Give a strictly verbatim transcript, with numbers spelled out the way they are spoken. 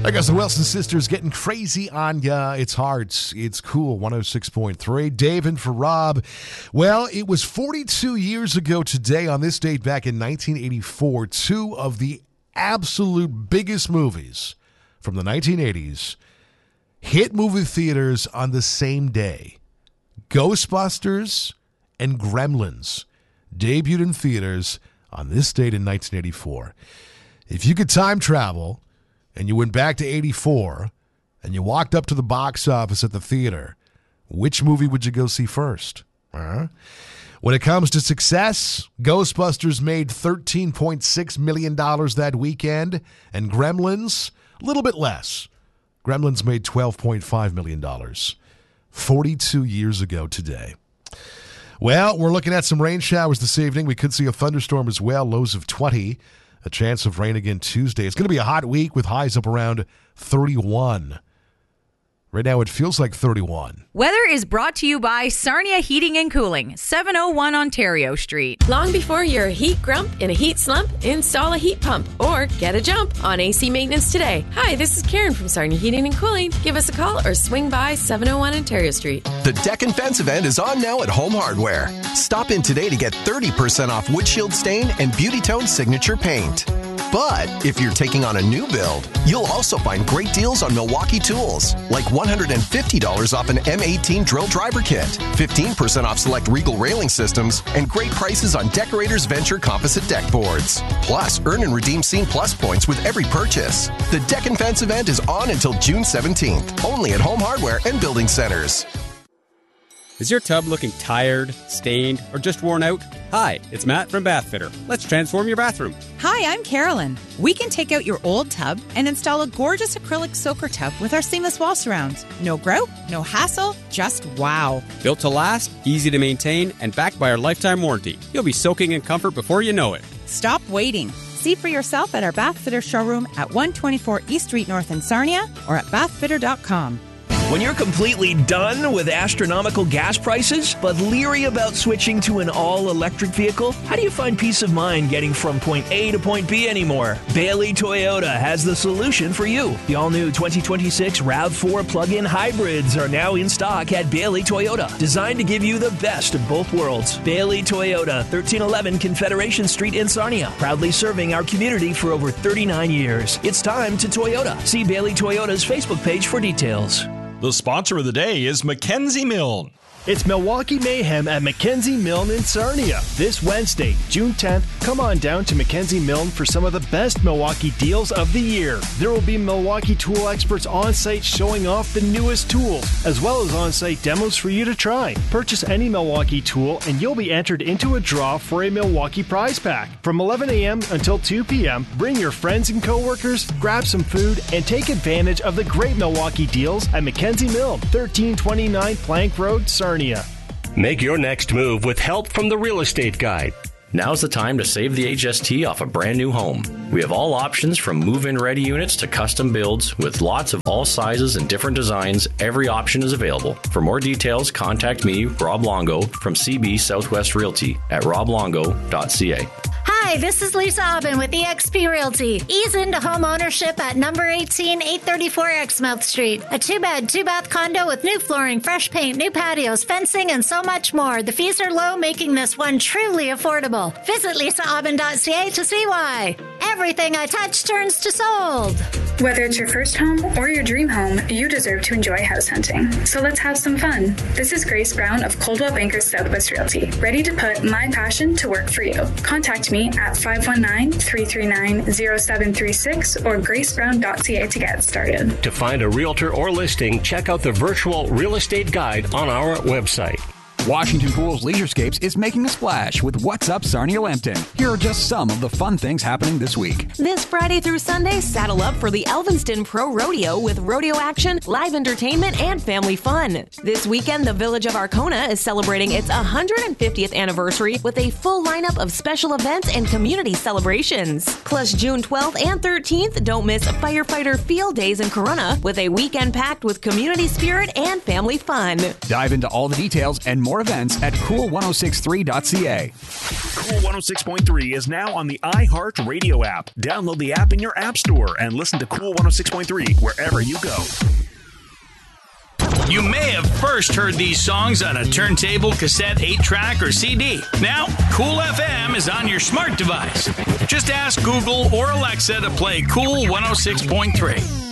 I guess the Wilson sisters getting crazy on ya. It's Hearts. It's cool. one oh six point three. Dave and for Rob. Well, it was forty-two years ago today on this date back in nineteen eighty-four. Two of the absolute biggest movies from the nineteen eighties hit movie theaters on the same day. Ghostbusters and Gremlins debuted in theaters on this date in nineteen eighty-four. If you could time travel and you went back to eighty-four and you walked up to the box office at the theater, which movie would you go see first? Uh-huh. When it comes to success, Ghostbusters made thirteen point six million dollars that weekend, and Gremlins, a little bit less. Gremlins made twelve point five million dollars forty-two years ago today. Well, we're looking at some rain showers this evening. We could see a thunderstorm as well, lows of twenty. A chance of rain again Tuesday. It's going to be a hot week with highs up around thirty-one. Right now it feels like thirty-one. Weather is brought to you by Sarnia Heating and Cooling, seven oh one Ontario Street. Long before you're a heat grump in a heat slump, install a heat pump or get a jump on A C maintenance today. Hi, this is Karen from Sarnia Heating and Cooling. Give us a call or swing by seven oh one Ontario Street. The Deck and Fence event is on now at Home Hardware. Stop in today to get thirty percent off windshield stain and Beauty Tone signature paint. But if you're taking on a new build, you'll also find great deals on Milwaukee tools, like one hundred fifty dollars off an M eighteen drill driver kit, fifteen percent off select Regal railing systems, and great prices on Decorators Venture composite deck boards. Plus, earn and redeem Scene Plus points with every purchase. The Deck and Fence event is on until June seventeenth, only at Home Hardware and Building Centers. Is your tub looking tired, stained, or just worn out? Hi, it's Matt from Bathfitter. Let's transform your bathroom. Hi, I'm Carolyn. We can take out your old tub and install a gorgeous acrylic soaker tub with our seamless wall surrounds. No grout, no hassle, just wow. Built to last, easy to maintain, and backed by our lifetime warranty. You'll be soaking in comfort before you know it. Stop waiting. See for yourself at our Bathfitter showroom at one twenty-four East Street North in Sarnia or at bathfitter dot com. When you're completely done with astronomical gas prices, but leery about switching to an all-electric vehicle, how do you find peace of mind getting from point A to point B anymore? Bailey Toyota has the solution for you. The all-new twenty twenty-six RAV four plug-in hybrids are now in stock at Bailey Toyota, designed to give you the best of both worlds. Bailey Toyota, thirteen eleven Confederation Street in Sarnia, proudly serving our community for over thirty-nine years. It's time to Toyota. See Bailey Toyota's Facebook page for details. The sponsor of the day is Mackenzie Milne. It's Milwaukee Mayhem at Mackenzie Milne in Sarnia. This Wednesday, June tenth, come on down to Mackenzie Milne for some of the best Milwaukee deals of the year. There will be Milwaukee tool experts on site showing off the newest tools, as well as on-site demos for you to try. Purchase any Milwaukee tool and you'll be entered into a draw for a Milwaukee prize pack. From eleven a.m. until two p.m., bring your friends and coworkers, grab some food, and take advantage of the great Milwaukee deals at Mackenzie Milne, thirteen twenty-nine Plank Road, Sarnia. Make your next move with help from the Real Estate Guide. Now's the time to save the H S T off a brand new home. We have all options from move-in ready units to custom builds with lots of all sizes and different designs. Every option is available. For more details, contact me, Rob Longo, from C B Southwest Realty at rob longo dot c a. Hi, this is Lisa Aubin with E X P Realty. Ease into home ownership at number eighteen, eight thirty-four Exmouth Street. A two-bed, two-bath condo with new flooring, fresh paint, new patios, fencing, and so much more. The fees are low, making this one truly affordable. Visit lisa aubin dot c a to see why. Everything I touch turns to sold. Whether it's your first home or your dream home, you deserve to enjoy house hunting. So let's have some fun. This is Grace Brown of Coldwell Banker Southwest Realty, ready to put my passion to work for you. Contact me at five one nine, three three nine, zero seven three six or grace brown dot c a to get started. To find a realtor or listing, check out the virtual real estate guide on our website. Washington Pools Leisurescapes is making a splash with What's Up Sarnia Lambton. Here are just some of the fun things happening this week. This Friday through Sunday, saddle up for the Elvinston Pro Rodeo with rodeo action, live entertainment, and family fun. This weekend, the Village of Arcona is celebrating its one hundred fiftieth anniversary with a full lineup of special events and community celebrations. Plus, June twelfth and thirteenth, don't miss Firefighter Field Days in Corunna with a weekend packed with community spirit and family fun. Dive into all the details and more or events at cool ten sixty-three dot c a. Cool one oh six point three is now on the iHeart Radio app. Download the app in your app store and listen to Cool one oh six point three wherever you go. You may have first heard these songs on a turntable, cassette, eight-track, or C D. Now, Cool F M is on your smart device. Just ask Google or Alexa to play Cool one oh six point three.